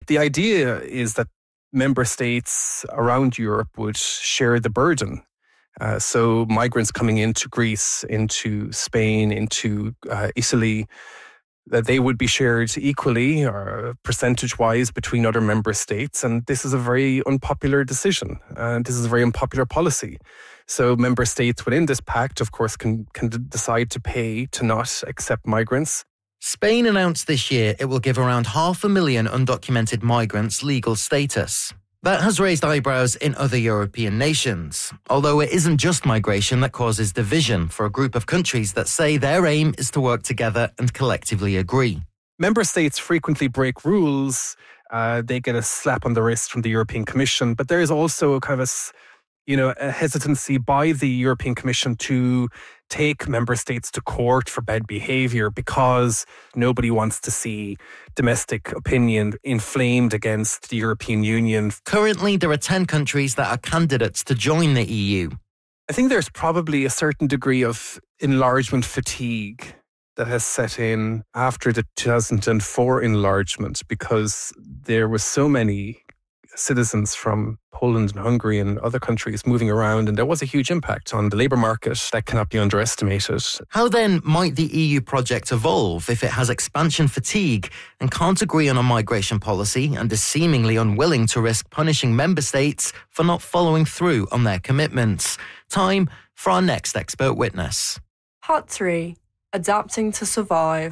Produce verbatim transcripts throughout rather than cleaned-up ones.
the idea is that member states around Europe would share the burden. Uh, so migrants coming into Greece, into Spain, into uh, Italy, that they would be shared equally or percentage-wise between other member states. And this is a very unpopular decision. And this is a very unpopular policy. So member states within this pact, of course, can, can d- decide to pay to not accept migrants. Spain announced this year it will give around half a million undocumented migrants legal status. That has raised eyebrows in other European nations, although it isn't just migration that causes division for a group of countries that say their aim is to work together and collectively agree. Member states frequently break rules. Uh, they get a slap on the wrist from the European Commission, but there is also a kind of a, you know, a hesitancy by the European Commission to take member states to court for bad behaviour because nobody wants to see domestic opinion inflamed against the European Union. Currently, there are ten countries that are candidates to join the E U. I think there's probably a certain degree of enlargement fatigue that has set in after the two thousand four enlargement because there were so many citizens from Poland and Hungary and other countries moving around, and there was a huge impact on the labour market that cannot be underestimated. How then might the E U project evolve if it has expansion fatigue and can't agree on a migration policy and is seemingly unwilling to risk punishing member states for not following through on their commitments? Time for our next expert witness. Part three. Adapting to survive.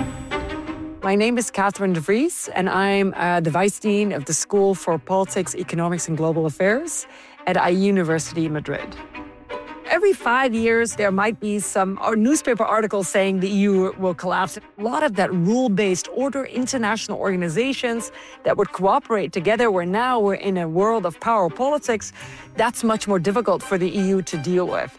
My name is Catherine de Vries, and I'm uh, the Vice Dean of the School for Politics, Economics and Global Affairs at I U University Madrid. Every five years, there might be some newspaper articles saying the E U will collapse. A lot of that rule-based order, international organizations that would cooperate together, where now we're in a world of power politics, that's much more difficult for the E U to deal with.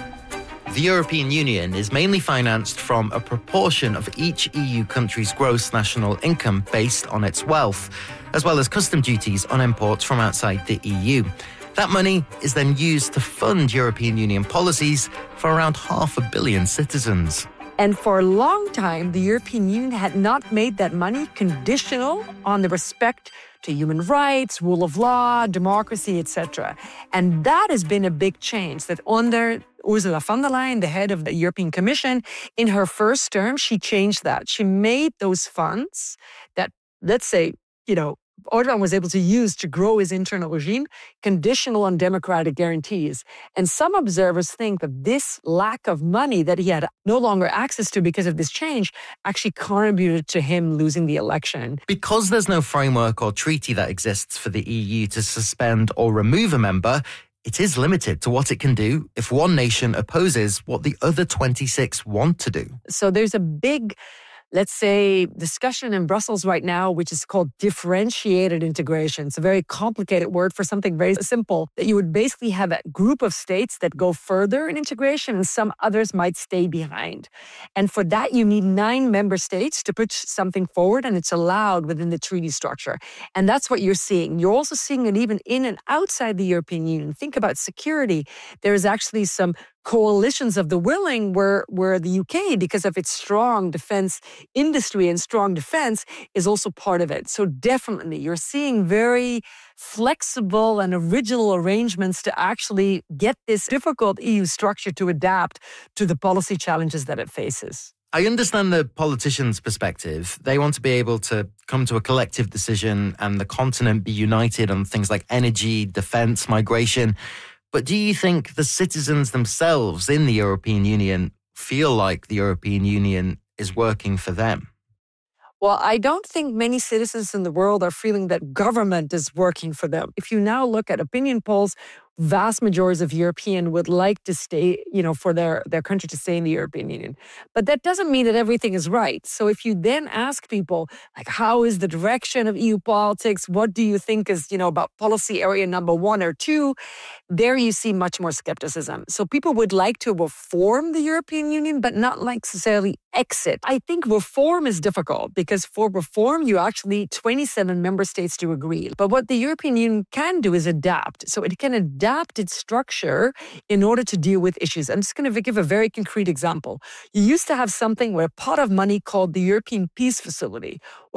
The European Union is mainly financed from a proportion of each E U country's gross national income based on its wealth, as well as custom duties on imports from outside the E U. That money is then used to fund European Union policies for around half a billion citizens. And for a long time, the European Union had not made that money conditional on the respect to human rights, rule of law, democracy, et cetera. And that has been a big change, that under Ursula von der Leyen, the head of the European Commission, in her first term, she changed that. She made those funds that, let's say, you know, Orban was able to use to grow his internal regime, conditional on democratic guarantees. And some observers think that this lack of money that he had no longer access to because of this change actually contributed to him losing the election. Because there's no framework or treaty that exists for the E U to suspend or remove a member, it is limited to what it can do if one nation opposes what the other twenty-six want to do. So there's a big, let's say, discussion in Brussels right now, which is called differentiated integration. It's a very complicated word for something very simple, that you would basically have a group of states that go further in integration and some others might stay behind. And for that, you need nine member states to put something forward, and it's allowed within the treaty structure. And that's what you're seeing. You're also seeing it even in and outside the European Union. Think about security. There is actually some coalitions of the willing where, where the U K, because of its strong defense industry and strong defense, is also part of it. So definitely, you're seeing very flexible and original arrangements to actually get this difficult E U structure to adapt to the policy challenges that it faces. I understand the politicians' perspective. They want to be able to come to a collective decision and the continent be united on things like energy, defense, migration. But do you think the citizens themselves in the European Union feel like the European Union is working for them? Well, I don't think many citizens in the world are feeling that government is working for them. If you now look at opinion polls, vast majorities of Europeans would like to stay, you know, for their, their country to stay in the European Union. But that doesn't mean that everything is right. So if you then ask people, like, how is the direction of E U politics? What do you think is, you know, about policy area number one or two? There you see much more skepticism. So people would like to reform the European Union, but not like necessarily exit. I think reform is difficult because for reform, you actually need twenty-seven member states to agree. But what the European Union can do is adapt. So it can adapt its structure in order to deal with issues. I'm just going to give a very concrete example. You used to have something where a pot of money called the European Peace Facility. Well,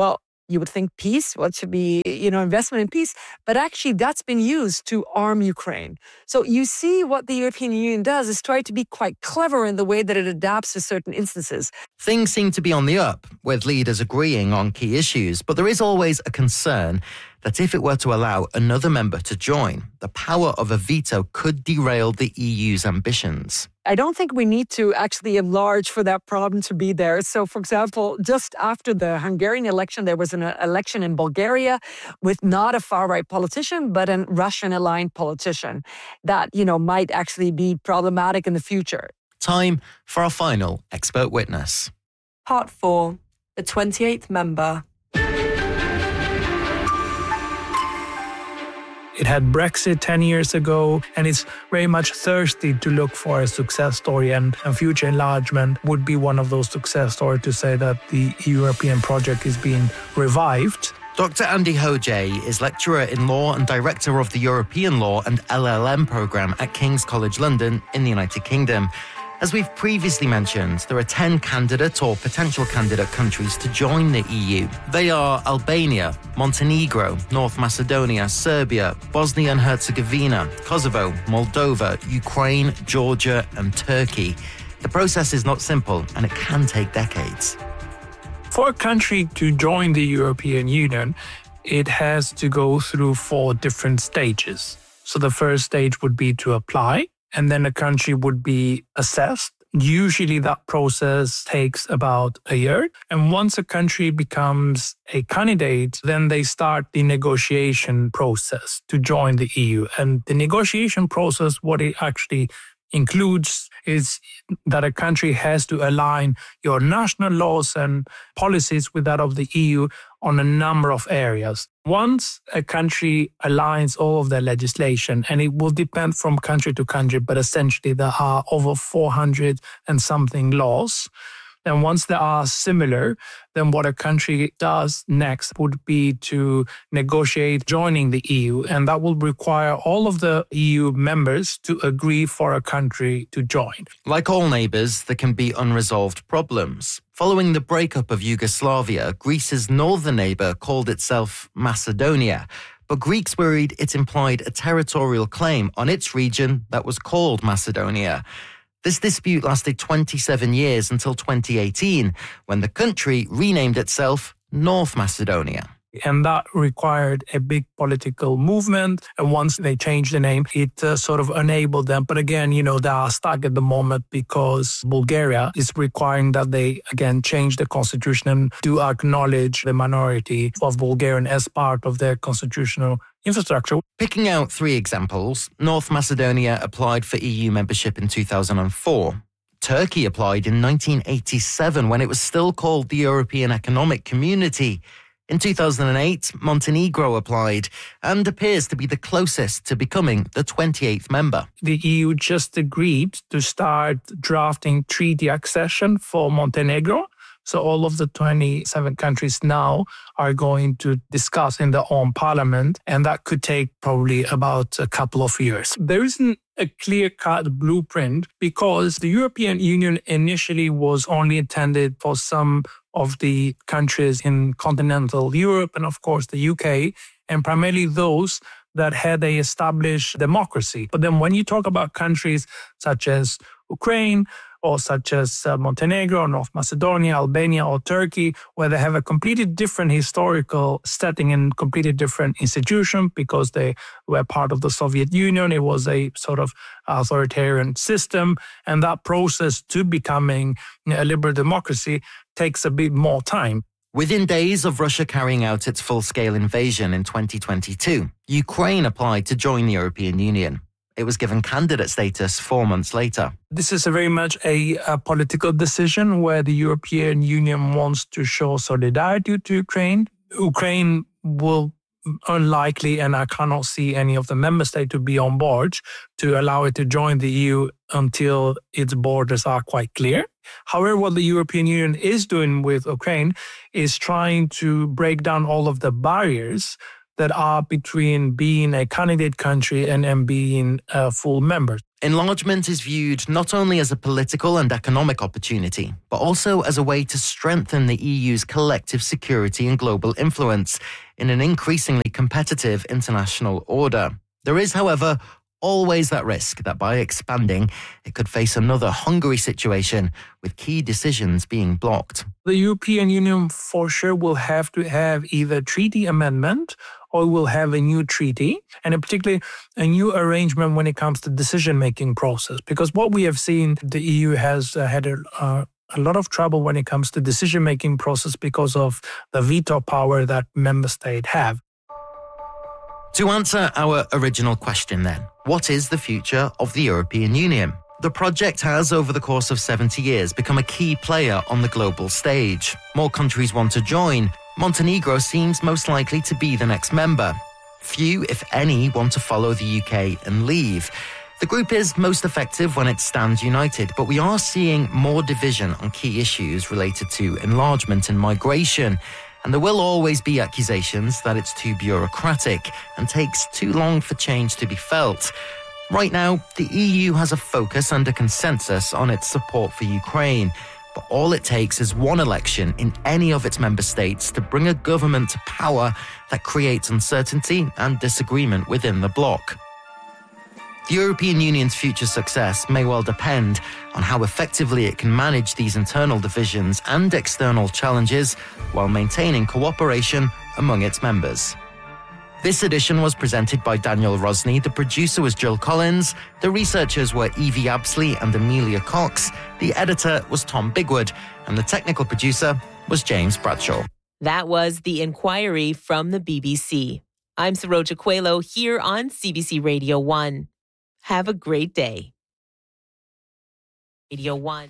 You would think peace, what should be, you know, investment in peace, but actually that's been used to arm Ukraine. So you see what the European Union does is try to be quite clever in the way that it adapts to certain instances. Things seem to be on the up, with leaders agreeing on key issues, but there is always a concern that if it were to allow another member to join, the power of a veto could derail the E U's ambitions. I don't think we need to actually enlarge for that problem to be there. So, for example, just after the Hungarian election, there was an election in Bulgaria with not a far-right politician, but a Russian-aligned politician that, you know, might actually be problematic in the future. Time for our final expert witness. Part four. The twenty-eighth member. It had Brexit ten years ago, and it's very much thirsty to look for a success story, and a future enlargement would be one of those success stories to say that the European project is being revived. Doctor Andy Hojae is lecturer in law and director of the European Law and L L M programme at King's College London in the United Kingdom. As we've previously mentioned, there are ten candidate or potential candidate countries to join the E U. They are Albania, Montenegro, North Macedonia, Serbia, Bosnia and Herzegovina, Kosovo, Moldova, Ukraine, Georgia and Turkey. The process is not simple and it can take decades. For a country to join the European Union, it has to go through four different stages. So the first stage would be to apply, and then a country would be assessed. Usually that process takes about a year. And once a country becomes a candidate, then they start the negotiation process to join the E U. And the negotiation process, what it actually includes is that a country has to align your national laws and policies with that of the E U on a number of areas. Once a country aligns all of their legislation, and it will depend from country to country, but essentially there are over four hundred and something laws. And once they are similar, then what a country does next would be to negotiate joining the E U. And that will require all of the E U members to agree for a country to join. Like all neighbours, there can be unresolved problems. Following the breakup of Yugoslavia, Greece's northern neighbour called itself Macedonia. But Greeks worried it implied a territorial claim on its region that was called Macedonia. This dispute lasted twenty-seven years until twenty eighteen, when the country renamed itself North Macedonia. And that required a big political movement. And once they changed the name, it uh, sort of enabled them. But again, you know, they are stuck at the moment because Bulgaria is requiring that they, again, change the constitution and do acknowledge the minority of Bulgarian as part of their constitutional infrastructure. Picking out three examples, North Macedonia applied for E U membership in two thousand four. Turkey applied in nineteen eighty-seven when it was still called the European Economic Community. In two thousand eight, Montenegro applied and appears to be the closest to becoming the twenty-eighth member. The E U just agreed to start drafting treaty accession for Montenegro. So all of the twenty-seven countries now are going to discuss in their own parliament, and that could take probably about a couple of years. There isn't a clear-cut blueprint because the European Union initially was only intended for some of the countries in continental Europe and, of course, the U K, and primarily those that had a established democracy. But then when you talk about countries such as Ukraine, or such as uh, Montenegro, North Macedonia, Albania, or Turkey, where they have a completely different historical setting and completely different institution because they were part of the Soviet Union. It was a sort of authoritarian system, and that process to becoming a liberal democracy takes a bit more time. Within days of Russia carrying out its full-scale invasion in twenty twenty-two, Ukraine applied to join the European Union. It was given candidate status four months later. This is a very much a, a political decision where the European Union wants to show solidarity to Ukraine. Ukraine will unlikely, and I cannot see any of the member states to be on board to allow it to join the E U until its borders are quite clear. However, what the European Union is doing with Ukraine is trying to break down all of the barriers that are between being a candidate country and, and being a full member. enlargement is viewed not only as a political and economic opportunity, but also as a way to strengthen the E U's collective security and global influence in an increasingly competitive international order. There is, however, always that risk that by expanding, it could face another Hungary situation with key decisions being blocked. The European Union for sure will have to have either treaty amendment or will have a new treaty, and in particular a new arrangement when it comes to decision-making process. Because what we have seen, the E U has uh, had a, uh, a lot of trouble when it comes to decision-making process because of the veto power that member states have. To answer our original question then, what is the future of the European Union? The project has, over the course of seventy years, become a key player on the global stage. More countries want to join. Montenegro seems most likely to be the next member. Few, if any, want to follow the U K and leave. The group is most effective when it stands united, but we are seeing more division on key issues related to enlargement and migration. And there will always be accusations that it's too bureaucratic and takes too long for change to be felt. Right now, the E U has a focus and a consensus on its support for Ukraine. But all it takes is one election in any of its member states to bring a government to power that creates uncertainty and disagreement within the bloc. The European Union's future success may well depend on how effectively it can manage these internal divisions and external challenges while maintaining cooperation among its members. This edition was presented by Daniel Rosny, the producer was Jill Collins, the researchers were Evie Absley and Amelia Cox, the editor was Tom Bigwood, and the technical producer was James Bradshaw. That was The Inquiry from the B B C. I'm Saroja Coelho here on C B C Radio one. Have a great day. Radio one.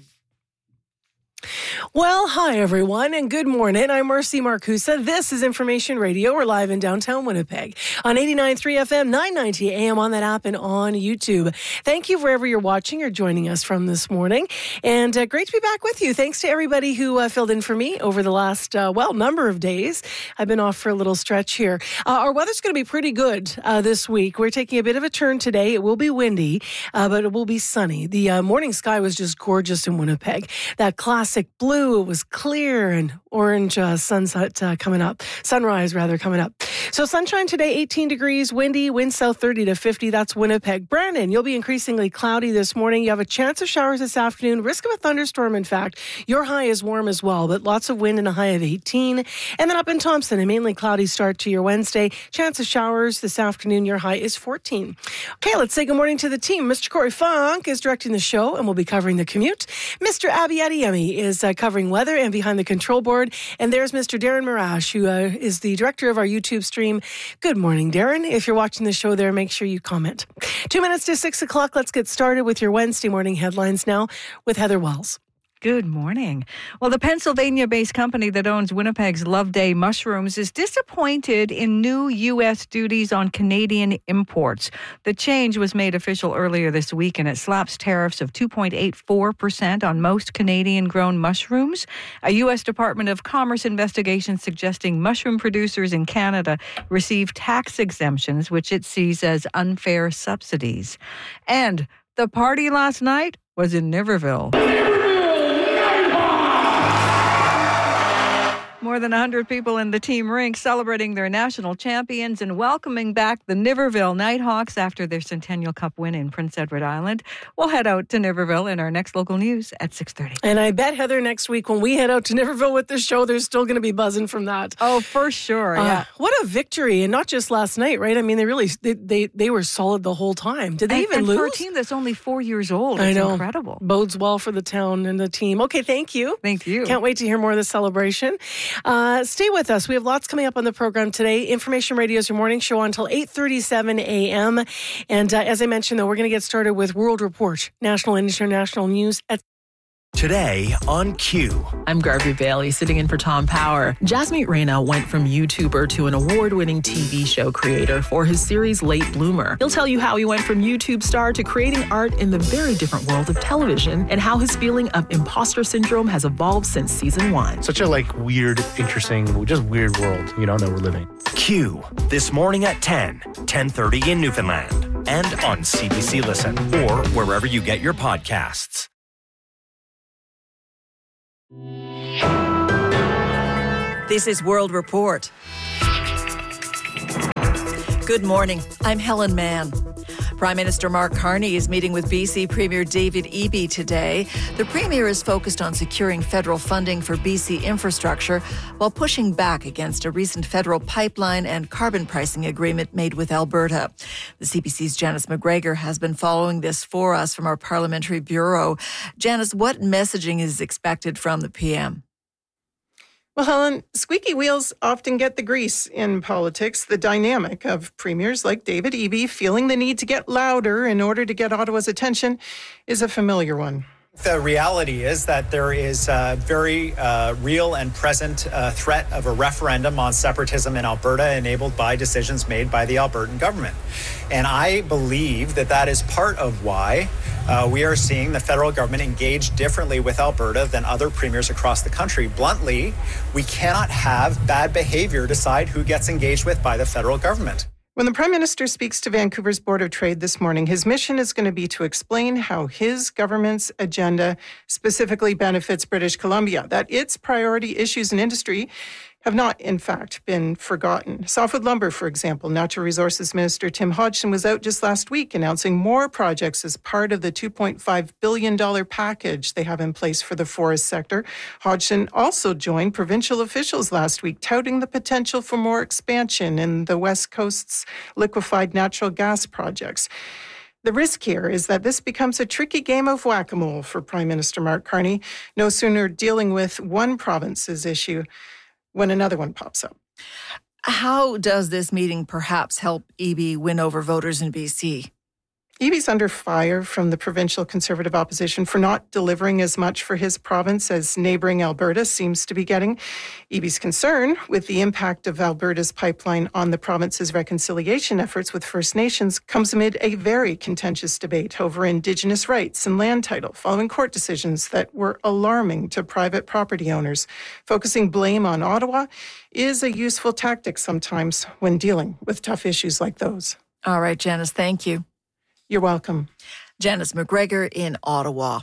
Well, hi, everyone, and good morning. I'm Mercy Marcusa. This is Information Radio. We're live in downtown Winnipeg on eighty-nine point three F M, nine ninety A M on that app and on YouTube. Thank you wherever you're watching or joining us from this morning. And uh, great to be back with you. Thanks to everybody who uh, filled in for me over the last, uh, well, number of days. I've been off for a little stretch here. Uh, our weather's going to be pretty good uh, this week. We're taking a bit of a turn today. It will be windy, uh, but it will be sunny. The uh, morning sky was just gorgeous in Winnipeg. That classic blue, it was clear, and orange uh, sunset uh, coming up. Sunrise, rather, coming up. So sunshine today, eighteen degrees, windy, wind south thirty to fifty. That's Winnipeg. Brandon, you'll be increasingly cloudy this morning. You have a chance of showers this afternoon, risk of a thunderstorm, in fact. Your high is warm as well, but lots of wind and a high of eighteen. And then up in Thompson, a mainly cloudy start to your Wednesday. Chance of showers this afternoon. Your high is fourteen. Okay, let's say good morning to the team. Mister Corey Funk is directing the show and will be covering the commute. Mister Abby Adeyemi is uh, covering weather and behind the control board. And there's Mister Darren Marash, who uh, is the director of our YouTube stream. Good morning, Darren. If you're watching the show there, make sure you comment. Two minutes to six o'clock. Let's get started with your Wednesday morning headlines now with Heather Wells. Good morning. Well, the Pennsylvania-based company that owns Winnipeg's Loveday Mushrooms is disappointed in new U S duties on Canadian imports. The change was made official earlier this week, and it slaps tariffs of two point eight four percent on most Canadian-grown mushrooms. A U S Department of Commerce investigation suggesting mushroom producers in Canada receive tax exemptions, which it sees as unfair subsidies. And the party last night was in Niverville. More than one hundred people in the team rink celebrating their national champions and welcoming back the Niverville Nighthawks after their Centennial Cup win in Prince Edward Island. We'll head out to Niverville in our next local news at six thirty. And I bet, Heather, next week when we head out to Niverville with the show, there's still going to be buzzing from that. Oh, for sure, uh, yeah. What a victory, and not just last night, right? I mean, they really, they they, they were solid the whole time. Did they and, even and lose? for a team that's only four years old, I it's know. Incredible. Bodes well for the town and the team. Okay, thank you. Thank you. Can't wait to hear more of the celebration. Uh, stay with us. We have lots coming up on the program today. Information Radio is your morning show until eight thirty-seven a.m. And uh, as I mentioned, though, we're going to get started with World Report, national and international news at Today on Q. I'm Garvey Bailey, sitting in for Tom Power. Jasmeet Rana went from YouTuber to an award-winning T V show creator for his series Late Bloomer. He'll tell you how he went from YouTube star to creating art in the very different world of television and how his feeling of imposter syndrome has evolved since season one. Such a like weird, interesting, just weird world, you know, that we're living. Q. This morning at ten, ten thirty in Newfoundland. and on C B C Listen or wherever you get your podcasts. This is World Report. Good morning. I'm Helen Mann. Prime Minister Mark Carney is meeting with B C Premier David Eby today. The Premier is focused on securing federal funding for B C infrastructure while pushing back against a recent federal pipeline and carbon pricing agreement made with Alberta. The C B C's Janice McGregor has been following this for us from our Parliamentary Bureau. Janice, what messaging is expected from the P M? Well, Helen, squeaky wheels often get the grease in politics. The dynamic of premiers like David Eby feeling the need to get louder in order to get Ottawa's attention is a familiar one. The reality is that there is a very uh, real and present uh, threat of a referendum on separatism in Alberta enabled by decisions made by the Albertan government. And I believe that that is part of why uh, we are seeing the federal government engage differently with Alberta than other premiers across the country. Bluntly, we cannot have bad behavior decide who gets engaged with by the federal government. When the Prime Minister speaks to Vancouver's Board of Trade this morning, his mission is going to be to explain how his government's agenda specifically benefits British Columbia, that its priority issues in industry have not, in fact, been forgotten. Softwood Lumber, for example, Natural Resources Minister Tim Hodgson was out just last week announcing more projects as part of the two point five billion dollars package they have in place for the forest sector. Hodgson also joined provincial officials last week touting the potential for more expansion in the West Coast's liquefied natural gas projects. The risk here is that this becomes a tricky game of whack-a-mole for Prime Minister Mark Carney, no sooner dealing with one province's issue when another one pops up. How does this meeting perhaps help Eby win over voters in B C? Eby's under fire from the provincial Conservative opposition for not delivering as much for his province as neighbouring Alberta seems to be getting. Eby's concern with the impact of Alberta's pipeline on the province's reconciliation efforts with First Nations comes amid a very contentious debate over Indigenous rights and land title following court decisions that were alarming to private property owners. Focusing blame on Ottawa is a useful tactic sometimes when dealing with tough issues like those. All right, Janice, thank you. You're welcome. Janice McGregor in Ottawa.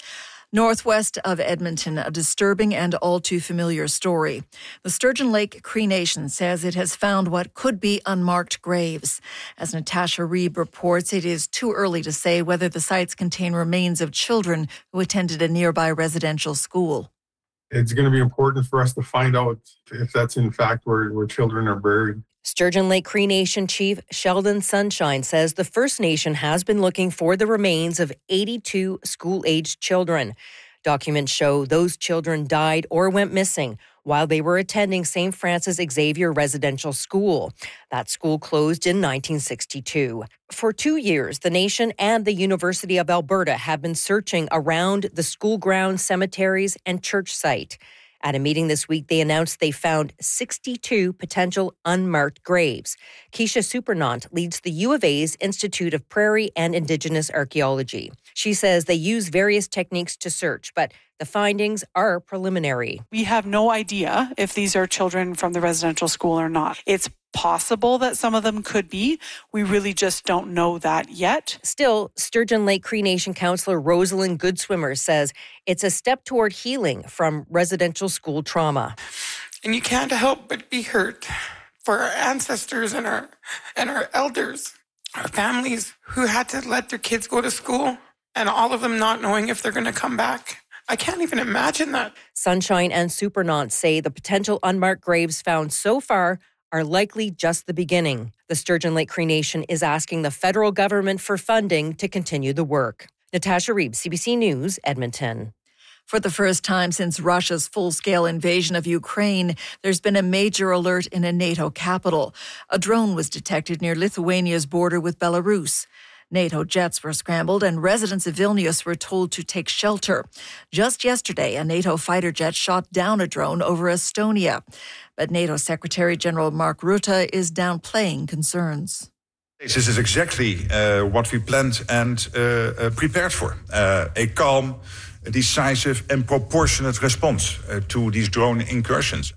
Northwest of Edmonton, a disturbing and all too familiar story. The Sturgeon Lake Cree Nation says it has found what could be unmarked graves. As Natasha Reeb reports, it is too early to say whether the sites contain remains of children who attended a nearby residential school. It's going to be important for us to find out if that's in fact where, where children are buried. Sturgeon Lake Cree Nation Chief Sheldon Sunshine says the First Nation has been looking for the remains of eighty-two school-aged children. Documents show those children died or went missing while they were attending Saint Francis Xavier Residential School. That school closed in nineteen sixty-two. For two years, the nation and the University of Alberta have been searching around the school grounds, cemeteries, and church site. At a meeting this week, they announced they found sixty-two potential unmarked graves. Keisha Supernant leads the U of A's Institute of Prairie and Indigenous Archaeology. She says they use various techniques to search, but the findings are preliminary. We have no idea if these are children from the residential school or not. It's possible that some of them could be. We really just don't know that yet. Still, Sturgeon Lake Cree Nation councillor Rosalind Goodswimmer says it's a step toward healing from residential school trauma. And you can't help but be hurt for our ancestors and our and our elders, our families who had to let their kids go to school and all of them not knowing if they're going to come back. I can't even imagine that. Sunshine and Supernant say the potential unmarked graves found so far are likely just the beginning. The Sturgeon Lake Cree Nation is asking the federal government for funding to continue the work. Natasha Reeb, C B C News, Edmonton. For the first time since Russia's full-scale invasion of Ukraine, there's been a major alert in a NATO capital. A drone was detected near Lithuania's border with Belarus. NATO jets were scrambled and residents of Vilnius were told to take shelter. Just yesterday, a NATO fighter jet shot down a drone over Estonia. But NATO Secretary General Mark Rutte is downplaying concerns. This is exactly uh, what we planned and uh, uh, prepared for. Uh, a calm, decisive and proportionate response uh, to these drone incursions.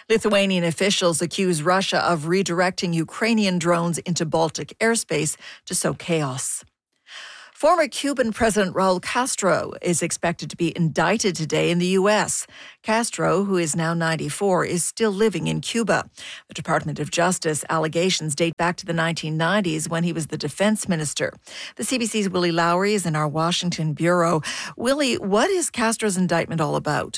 Lithuanian officials accuse Russia of redirecting Ukrainian drones into Baltic airspace to sow chaos. Former Cuban President Raul Castro is expected to be indicted today in the U S. Castro, who is now ninety-four, is still living in Cuba. The Department of Justice allegations date back to the nineteen nineties when he was the defense minister. The C B C's Willie Lowry is in our Washington bureau. Willie, what is Castro's indictment all about?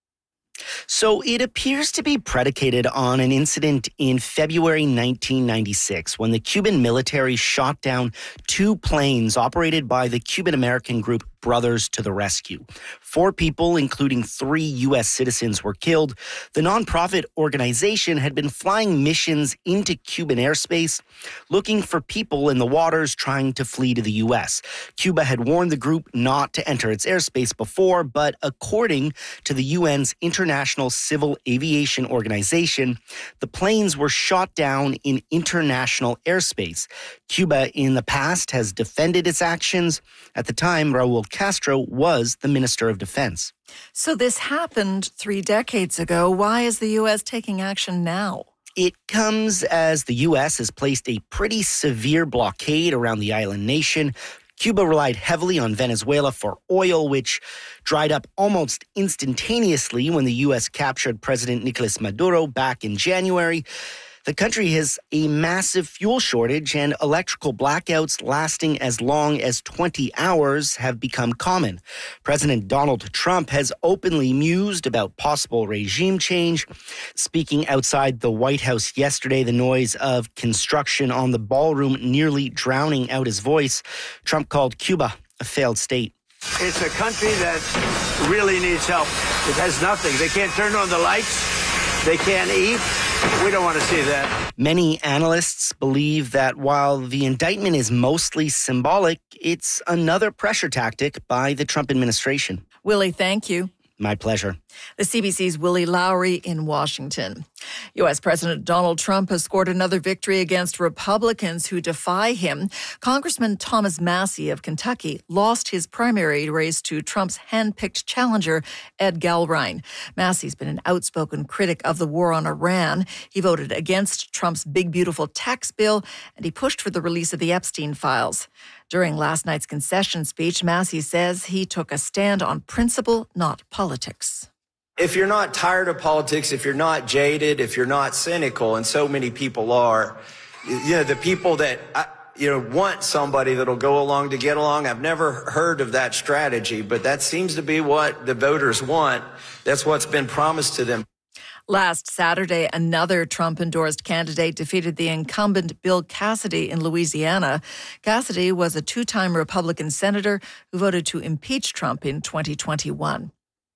So it appears to be predicated on an incident in February nineteen ninety-six when the Cuban military shot down two planes operated by the Cuban-American group Brothers to the Rescue. Four people, including three U S citizens, were killed. The nonprofit organization had been flying missions into Cuban airspace, looking for people in the waters trying to flee to the U S. Cuba had warned the group not to enter its airspace before, but according to the U N's International Civil Aviation Organization, the planes were shot down in international airspace. Cuba in the past has defended its actions. At the time, Raul Castro was the Minister of Defense. So this happened three decades ago. Why is the U S taking action now? It comes as the U S has placed a pretty severe blockade around the island nation. Cuba relied heavily on Venezuela for oil, which dried up almost instantaneously when the U S captured President Nicolas Maduro back in January. The country has a massive fuel shortage, and electrical blackouts lasting as long as twenty hours have become common. President Donald Trump has openly mused about possible regime change. Speaking outside the White House yesterday, the noise of construction on the ballroom nearly drowning out his voice, Trump called Cuba a failed state. It's a country that really needs help. It has nothing. They can't turn on the lights. They can't eat. We don't want to see that. Many analysts believe that while the indictment is mostly symbolic, it's another pressure tactic by the Trump administration. Willie, thank you. My pleasure. The C B C's Willie Lowry in Washington. U S. President Donald Trump has scored another victory against Republicans who defy him. Congressman Thomas Massie of Kentucky lost his primary race to Trump's hand-picked challenger, Ed Galbraith. Massie's been an outspoken critic of the war on Iran. He voted against Trump's big, beautiful tax bill, and he pushed for the release of the Epstein files. During last night's concession speech, Massie says he took a stand on principle, not politics. If you're not tired of politics, if you're not jaded, if you're not cynical, and so many people are, you know, the people that, you know, want somebody that'll go along to get along, I've never heard of that strategy, but that seems to be what the voters want. That's what's been promised to them. Last Saturday, another Trump-endorsed candidate defeated the incumbent Bill Cassidy in Louisiana. Cassidy was a two-time Republican senator who voted to impeach Trump in twenty twenty-one.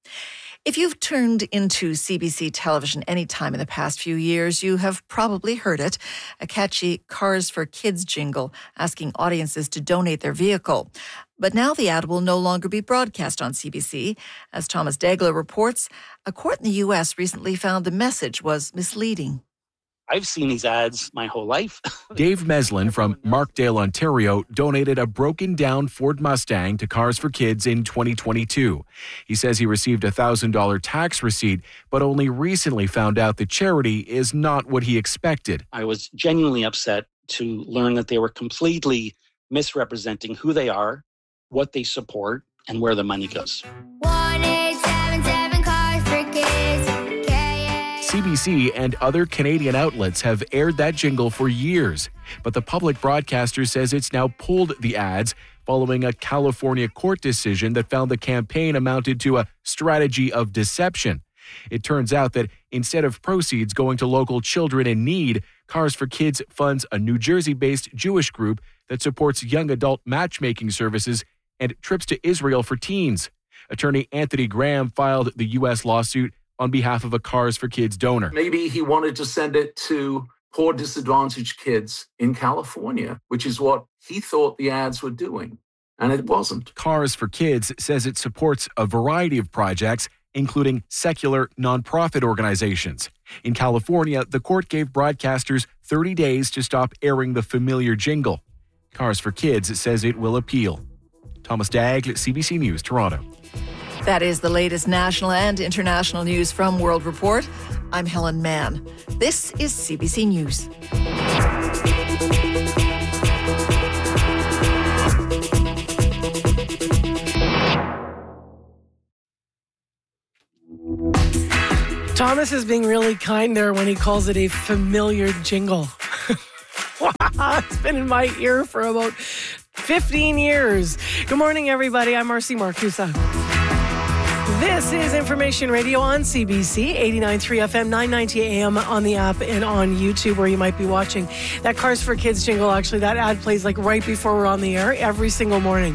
If you've tuned into C B C television any time in the past few years, you have probably heard it, a catchy Cars for Kids jingle asking audiences to donate their vehicle. But now the ad will no longer be broadcast on C B C. As Thomas Dagler reports, a court in the U S recently found the message was misleading. I've seen these ads my whole life. Dave Meslin from Markdale, Ontario, donated a broken-down Ford Mustang to Cars for Kids in twenty twenty-two. He says he received a one thousand dollars tax receipt, but only recently found out the charity is not what he expected. I was genuinely upset to learn that they were completely misrepresenting who they are, what they support, and where the money goes. one eight seven seven Cars for Kids. C B C and other Canadian outlets have aired that jingle for years, but the public broadcaster says it's now pulled the ads following a California court decision that found the campaign amounted to a strategy of deception. It turns out that instead of proceeds going to local children in need, Cars for Kids funds a New Jersey-based Jewish group that supports young adult matchmaking services and trips to Israel for teens. Attorney Anthony Graham filed the U S lawsuit on behalf of a Cars for Kids donor. Maybe he wanted to send it to poor, disadvantaged kids in California, which is what he thought the ads were doing, and it wasn't. Cars for Kids says it supports a variety of projects, including secular nonprofit organizations. In California, the court gave broadcasters thirty days to stop airing the familiar jingle. Cars for Kids says it will appeal. Thomas Dagg, C B C News, Toronto. That is the latest national and international news from World Report. I'm Helen Mann. This is C B C News. Thomas is being really kind there when he calls it a familiar jingle. Wow, it's been in my ear for about fifteen years. Good morning, everybody. I'm Marcy Marcusa. This is Information Radio on C B C, eighty-nine point three F M, nine ninety A M on the app and on YouTube where you might be watching. That Cars for Kids jingle, actually, that ad plays like right before we're on the air every single morning.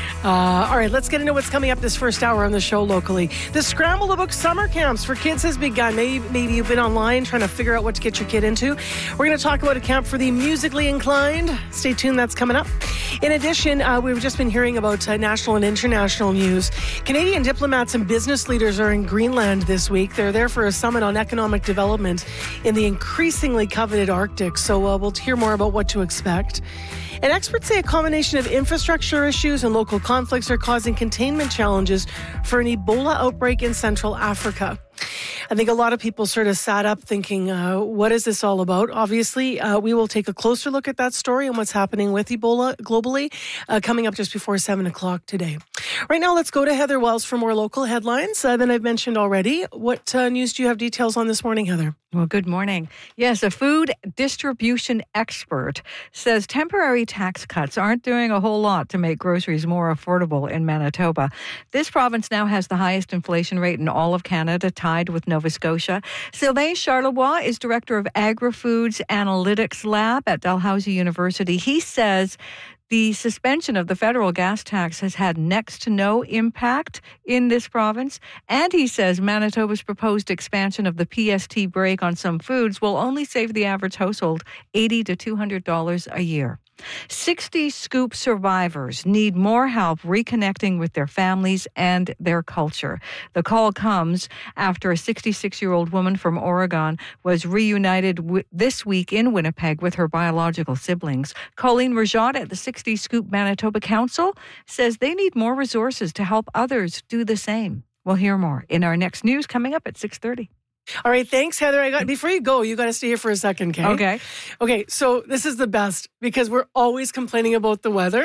Uh, all right, let's get into what's coming up this first hour on the show locally. The scramble to book summer camps for kids has begun. Maybe, maybe you've been online trying to figure out what to get your kid into. We're going to talk about a camp for the musically inclined. Stay tuned, that's coming up. In addition, uh, we've just been hearing about uh, national and international news. Canadian diplomats and business leaders are in Greenland this week. They're there for a summit on economic development in the increasingly coveted Arctic. So uh, we'll hear more about what to expect. And experts say a combination of infrastructure issues and local conflicts are causing containment challenges for an Ebola outbreak in Central Africa. I think a lot of people sort of sat up thinking, uh, what is this all about? Obviously, uh, we will take a closer look at that story and what's happening with Ebola globally uh, coming up just before seven o'clock today. Right now, let's go to Heather Wells for more local headlines uh, than I've mentioned already. What uh, news do you have details on this morning, Heather? Well, good morning. Yes, a food distribution expert says temporary tax cuts aren't doing a whole lot to make groceries more affordable in Manitoba. This province now has the highest inflation rate in all of Canada, tied with Nova Scotia. Sylvain Charlevoix is director of Agri-Foods Analytics Lab at Dalhousie University. He says the suspension of the federal gas tax has had next to no impact in this province. And he says Manitoba's proposed expansion of the P S T break on some foods will only save the average household eighty to two hundred dollars a year. sixty Scoop survivors need more help reconnecting with their families and their culture. The call comes after a sixty-six-year-old woman from Oregon was reunited w- this week in Winnipeg with her biological siblings. Colleen Rajat at the sixty Scoop Manitoba Council says they need more resources to help others do the same. We'll hear more in our next news coming up at six thirty. All right, thanks, Heather. I got before you go, you got to stay here for a second, okay? Okay. Okay, so this is the best because we're always complaining about the weather.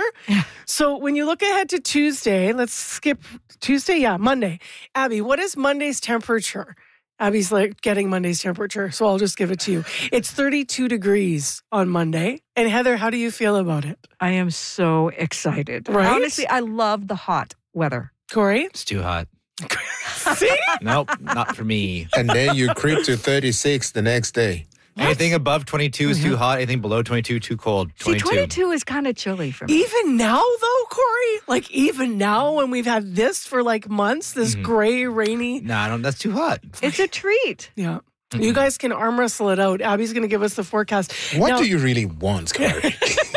So when you look ahead to Tuesday, let's skip Tuesday, yeah, Monday. Abby, what is Monday's temperature? Abby's like getting Monday's temperature, so I'll just give it to you. It's thirty-two degrees on Monday. And Heather, how do you feel about it? I am so excited. Right? Honestly, I love the hot weather. Corey? It's too hot. See? Nope, not for me. And then you creep to thirty-six the next day. What? Anything above twenty-two is too hot. Anything below twenty-two, too cold. twenty-two. See, twenty-two is kind of chilly for me. Even now, though, Corey? Like, even now when we've had this for like months, this mm-hmm. gray, rainy. No, I don't. That's too hot. It's a treat. Yeah. Mm-hmm. You guys can arm wrestle it out. Abby's going to give us the forecast. What now, do you really want, Corey?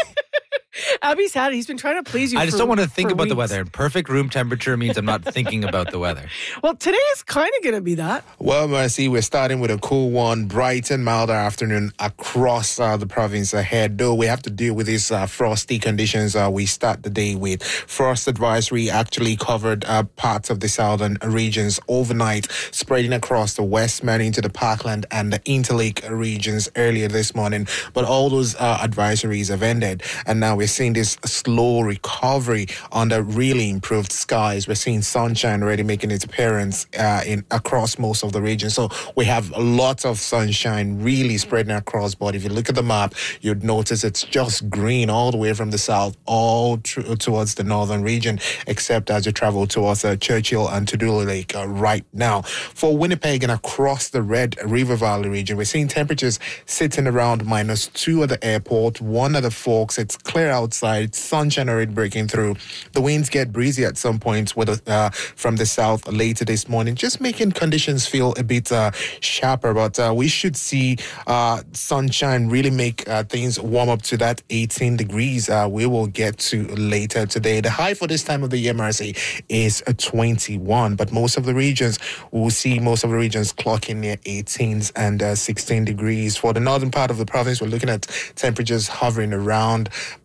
Abby's had it. He's been trying to please you I just for, don't want to think about weeks. the weather. Perfect room temperature means I'm not thinking about the weather. Well, today is kind of going to be that. Well, Mercy, we're starting with a cool one, bright and milder afternoon across uh, the province ahead. Though we have to deal with these uh, frosty conditions, uh, we start the day with frost advisory actually covered uh, parts of the southern regions overnight, spreading across the Westman into the Parkland and the Interlake regions earlier this morning. But all those uh, advisories have ended, and now we're seeing this slow recovery under really improved skies. We're seeing sunshine already making its appearance uh, in across most of the region. So we have lots of sunshine really spreading across. But if you look at the map, you'd notice it's just green all the way from the south, all tr- towards the northern region, except as you travel towards uh, Churchill and Tudula Lake uh, right now. For Winnipeg and across the Red River Valley region, we're seeing temperatures sitting around minus two at the airport, one at the Forks. It's clear outside. Sunshine already breaking through. The winds get breezy at some points with uh, from the south later this morning, just making conditions feel a bit uh, sharper. But uh, we should see uh, sunshine really make uh, things warm up to that eighteen degrees uh, we will get to later today. The high for this time of the year, Mercy, is twenty-one. But most of the regions, we'll see most of the regions clocking near eighteens and uh, sixteen degrees. For the northern part of the province, we're looking at temperatures hovering around minus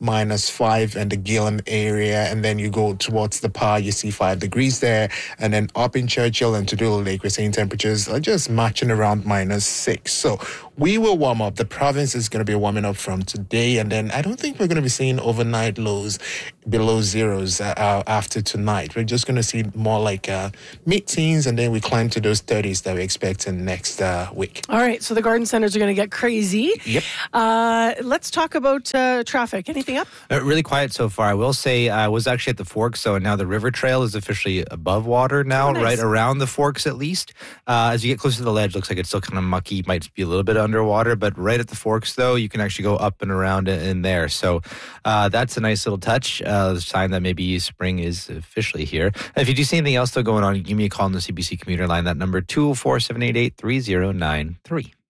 minus five in the Gillen area. And then you go towards the Par, you see five degrees there. And then up in Churchill and Tudula Lake, we're seeing temperatures are just matching around minus six. So we will warm up. The province is going to be warming up from today. And then I don't think we're going to be seeing overnight lows below zeros uh, after tonight. We're just going to see more like uh, mid-teens, and then we climb to those thirties that we expect in next uh, week. All right, so the garden centers are going to get crazy. Yep. Uh, let's talk about uh, traffic. Anything up? Uh, really quiet so far. I will say I was actually at the Forks, so now the river trail is officially above water now, Oh, nice. right around the Forks at least. Uh, as you get closer to the ledge, looks like it's still kind of mucky, might be a little bit underwater, but right at the Forks, though, you can actually go up and around in, in there. So uh, that's a nice little touch, uh, a sign that maybe spring is officially here. If you do see anything else, though, going on, give me a call on the C B C commuter line. That number, two oh four, seven eight eight, three oh nine three.